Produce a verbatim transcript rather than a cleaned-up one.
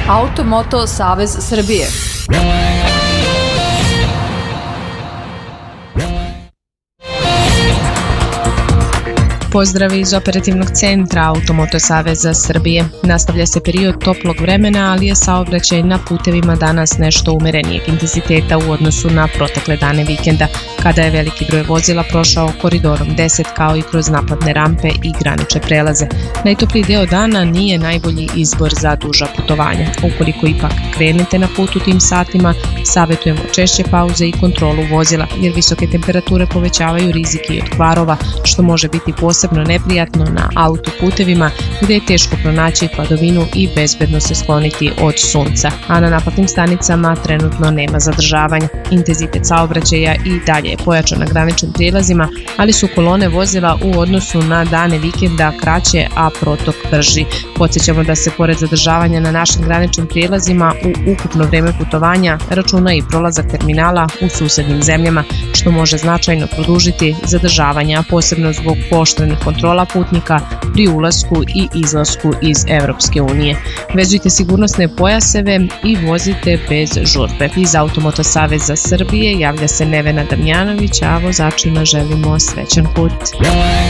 Automoto Savez Srbije. Pozdrav iz operativnog centra Automoto Saveza Srbije. Nastavlja se period toplog vremena, ali je saobraćaj na putevima danas nešto umerenijeg intenziteta u odnosu na protekle dane vikenda, kada je veliki broj vozila prošao koridorom deset kao i kroz naplatne rampe i granične prelaze. Najtopliji deo dana nije najbolji izbor za duža putovanja. Ukoliko ipak krenete na put u tim satima, savjetujemo češće pauze i kontrolu vozila, jer visoke temperature povećavaju rizik i od kvarova, što može biti posebno neprijatno na autoputevima gde je teško pronaći hladovinu i bezbedno se skloniti od sunca, a na naplatnim stanicama trenutno nema zadržavanja. Intenzitet saobraćaja i dalje je pojačan na graničnim prijelazima, ali su kolone vozila u odnosu na dane vikenda kraće, a protok brži. Podsjećamo da se pored zadržavanja na našim graničnim prijelazima u ukupno vreme putovanja računa i prolazak terminala u susednim zemljama, što može značajno produžiti zadržavanja, posebno zbog pooštrenih kontrola putnika pri ulasku i izlasku iz Evropske unije. Vezujte sigurnosne pojaseve i vozite bez žurbe. Iz Automoto Saveza Srbije javlja se Nevena Damjanović, a vozačima želimo srećan put.